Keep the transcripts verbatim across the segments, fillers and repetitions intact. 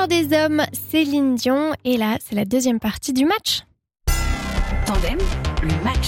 meilleur des hommes, Céline Dion. Et là, c'est la deuxième partie du match. Tandem, le match.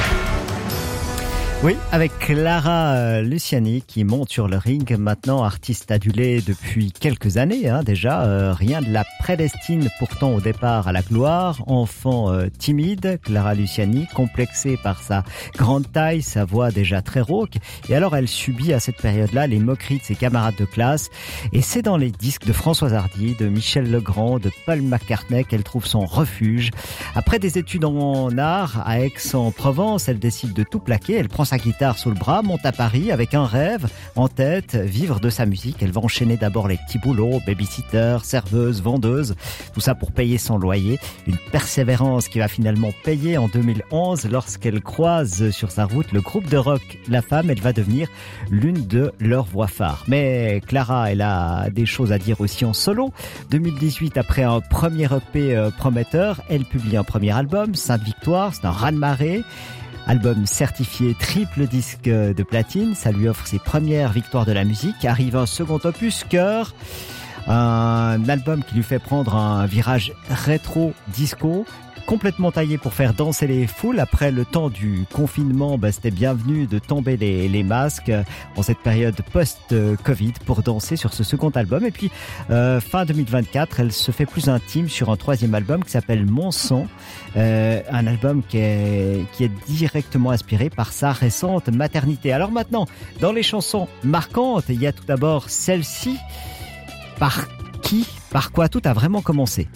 Oui, avec Clara Luciani qui monte sur le ring, maintenant artiste adulée depuis quelques années hein, déjà. Euh, rien ne la prédestine pourtant au départ à la gloire. Enfant euh, timide, Clara Luciani, complexée par sa grande taille, sa voix déjà très rauque. Et alors elle subit à cette période-là les moqueries de ses camarades de classe. Et c'est dans les disques de Françoise Hardy, de Michel Legrand, de Paul McCartney qu'elle trouve son refuge. Après des études en art à Aix-en-Provence, elle décide de tout plaquer. Elle prend sa guitare sous le bras, monte à Paris avec un rêve en tête, vivre de sa musique. Elle va enchaîner d'abord les petits boulots, babysitter, serveuse, vendeuse, tout ça pour payer son loyer. Une persévérance qui va finalement payer en deux mille onze lorsqu'elle croise sur sa route le groupe de rock La Femme. Elle va devenir l'une de leurs voix phares. Mais Clara, elle a des choses à dire aussi en solo. deux mille dix-huit, après un premier E P prometteur, elle publie un premier album, Sainte Victoire, c'est un raz-de-marée. Album certifié triple disque de platine, ça lui offre ses premières victoires de la musique. Arrive un second opus, Cœur, un album qui lui fait prendre un virage rétro-disco, complètement taillé pour faire danser les foules. Après le temps du confinement, bah, c'était bienvenu de tomber les, les masques en cette période post-Covid pour danser sur ce second album. Et puis, euh, fin deux mille vingt-quatre, elle se fait plus intime sur un troisième album qui s'appelle Mon Sang, euh, un album qui est, qui est directement inspiré par sa récente maternité. Alors maintenant, dans les chansons marquantes, il y a tout d'abord celle-ci. Par qui, par quoi tout a vraiment commencé ?